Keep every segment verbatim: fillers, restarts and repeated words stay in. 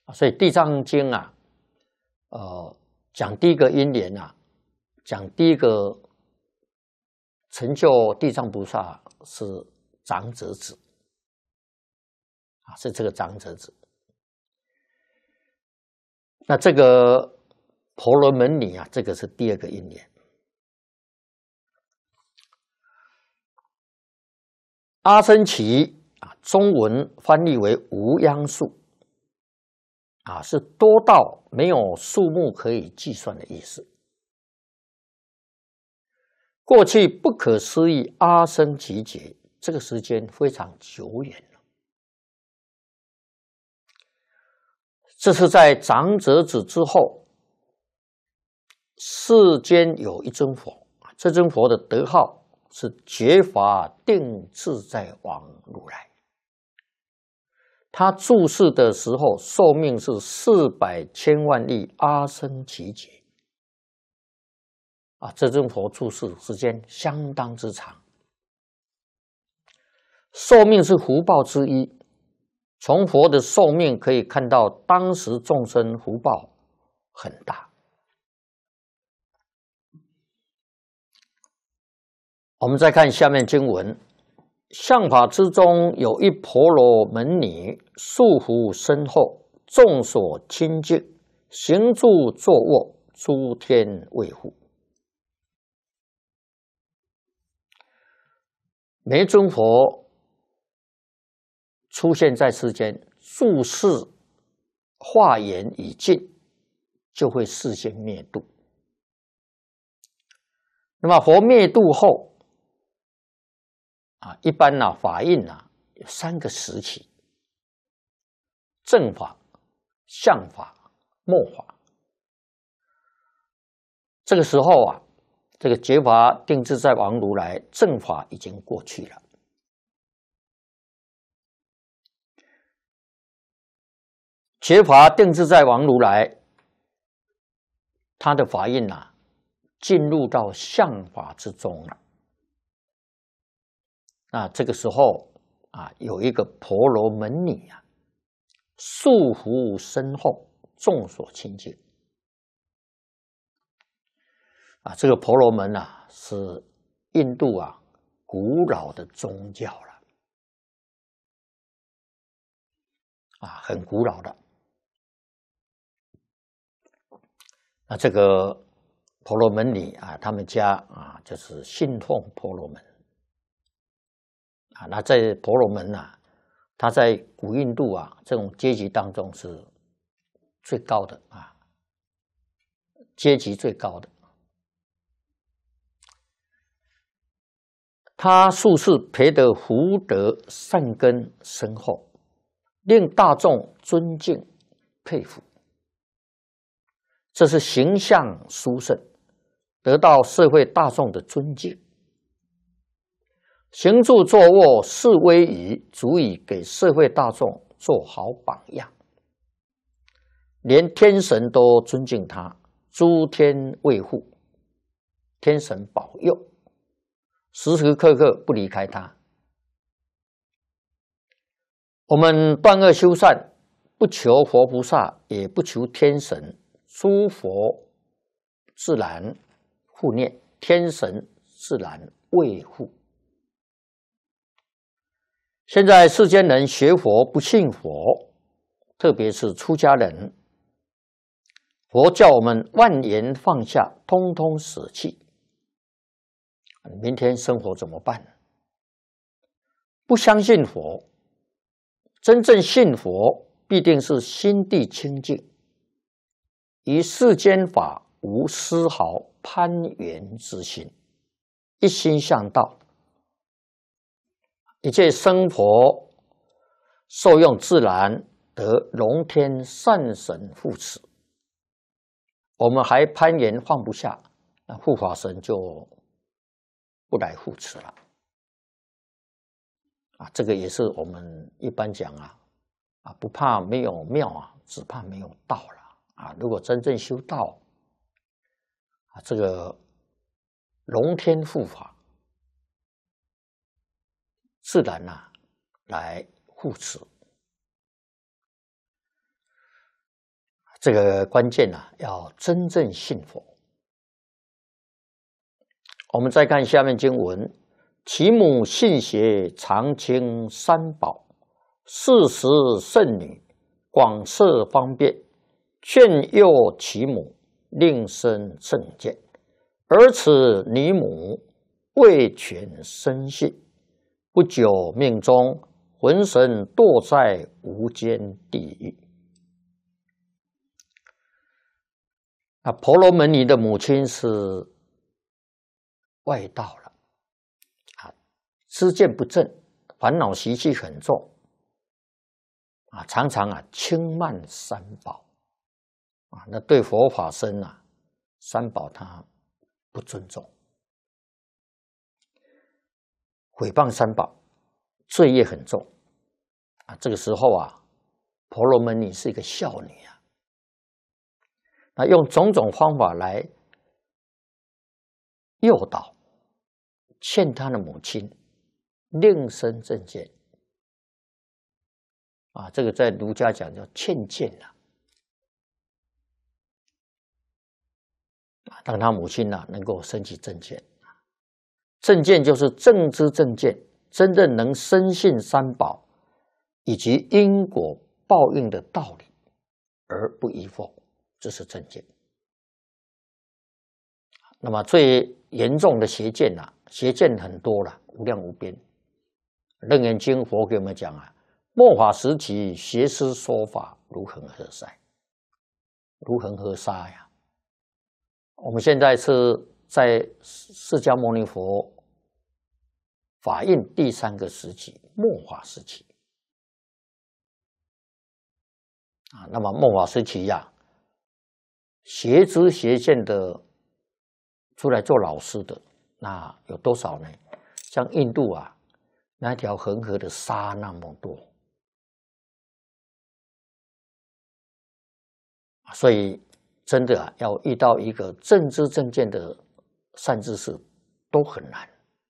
所以《地藏经》啊，呃，讲第一个因缘啊，讲第一个成就地藏菩萨是长者子啊，是这个长者子。那这个婆罗门女啊，这个是第二个因缘。阿僧祇啊，中文翻译为无央数啊，是多到没有数目可以计算的意思。过去不可思议阿僧祇劫，这个时间非常久远了。这是在长者子之后，世间有一尊佛，这尊佛的德号是觉法定自在王如来。他住世的时候寿命是四百千万亿阿僧祇劫啊，这尊佛住世时间相当之长。寿命是福报之一，从佛的寿命可以看到当时众生福报很大。我们再看下面经文，相法之中有一婆罗门女，束缚身后，众所亲近，行住坐卧，诸天卫护。每尊佛出现在世间，住世化缘已尽，就会事先灭度。那么佛灭度后啊，一般呢、啊，法印啊有三个时期：正法、相法、末法。这个时候啊，这个觉法定自在王如来正法已经过去了。觉法定自在王如来，他的法印啊，进入到相法之中了。那这个时候啊，有一个婆罗门女啊，束缚身后，众所亲近。啊，这个婆罗门啊，是印度啊古老的宗教了，啊，很古老的。那这个婆罗门女啊，他们家啊，就是信奉婆罗门。啊，那在婆罗门啊，他在古印度啊这种阶级当中是最高的啊，阶级最高的。他素世培得福德善根深厚，令大众尊敬佩服。这是形象殊胜，得到社会大众的尊敬。行住坐卧是威仪，足以给社会大众做好榜样。连天神都尊敬他，诸天卫护，天神保佑，时时刻刻不离开他。我们断恶修善，不求佛菩萨，也不求天神，诸佛自然护念，天神自然卫护。现在世间人学佛不信佛，特别是出家人，佛叫我们万缘放下，通通舍弃。明天生活怎么办？不相信佛，真正信佛必定是心地清净，于世间法无丝毫攀缘之心，一心向道，一切生活受用自然，得龙天善神护持。我们还攀缘放不下，那护法神就不来护持了。啊，这个也是我们一般讲啊，啊不怕没有庙啊，只怕没有道了啊。如果真正修道，啊这个龙天护法自然啊来护持。 这个关键啊，要真正信佛。我们再看下面经文：其母信邪，常亲三宝，事时圣女，广设方便，劝诱其母，令生正见。而此女母未全生信，不久命终，浑身堕在无间地狱。啊，婆罗门女的母亲是外道了，啊，知见不正，烦恼习气很重，啊，常常啊轻慢三宝，啊，那对佛法僧啊，三宝他不尊重，毁谤三宝，罪业很重，啊，这个时候啊，婆罗门女是一个孝女啊，那用种种方法来诱导。劝他的母亲令生正见啊，这个在儒家讲叫劝谏啊，让他母亲啊能够升起正见。正见就是正知正见，真正能深信三宝以及因果报应的道理而不依否，这是正见。那么最严重的邪见啊，邪见很多了，无量无边。楞严经佛给我们讲啊，末法时期邪师说法如恒河沙，如恒河沙呀。我们现在是在释迦牟尼佛法印第三个时期，末法时期啊。那么末法时期呀、啊，邪知邪见的出来做老师的，那有多少呢？像印度啊，那条恒河的沙那么多，所以真的啊，要遇到一个正知正见的善知识都很难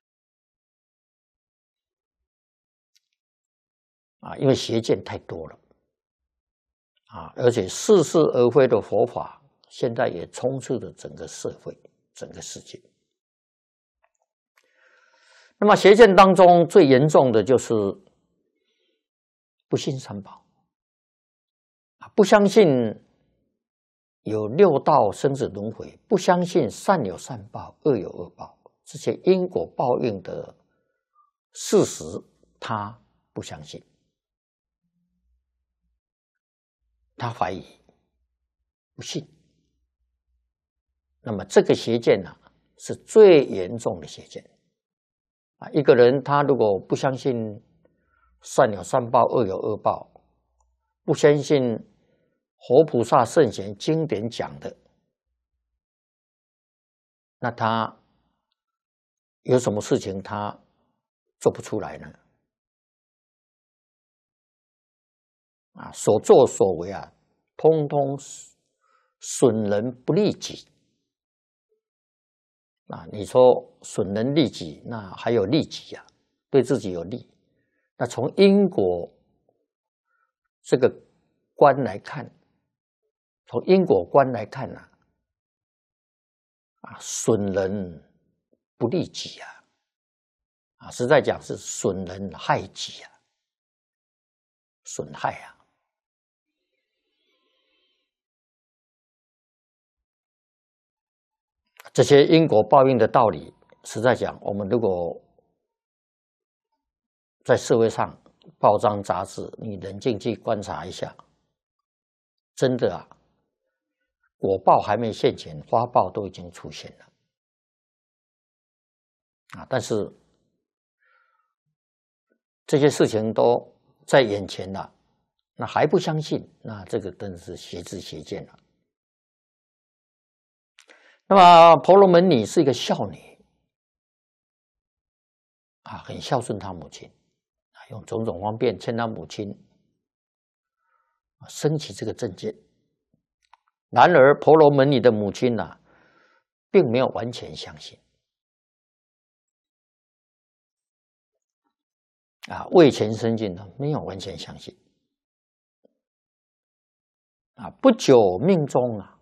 啊，因为邪见太多了啊，而且似是而非的佛法，现在也充斥着整个社会、整个世界。那么邪见当中最严重的就是不信三宝，不相信有六道生死轮回，不相信善有善报，恶有恶报，这些因果报应的事实，他不相信，他怀疑，不信。那么这个邪见呢、啊，是最严重的邪见。啊，一个人他如果不相信善有善报，恶有恶报，不相信活菩萨圣贤经典讲的，那他有什么事情他做不出来呢？啊，所作所为啊，通通损人不利己。啊，你说损人利己，那还有利己啊，对自己有利。那从因果这个观来看，从因果观来看呢、啊，啊，损人不利己啊，啊，实在讲是损人害己啊，损害啊。这些因果报应的道理，实在讲，我们如果在社会上报章杂志，你冷静去观察一下，真的啊，果报还没现前，花报都已经出现了啊！但是这些事情都在眼前了，那还不相信，那这个真是邪知邪见了。那么婆罗门女是一个孝女啊，很孝顺她母亲啊，用种种方便劝她母亲升起这个正见。然而婆罗门女的母亲呢、啊，并没有完全相信啊，未全生信的没有完全相信啊，不久命终啊。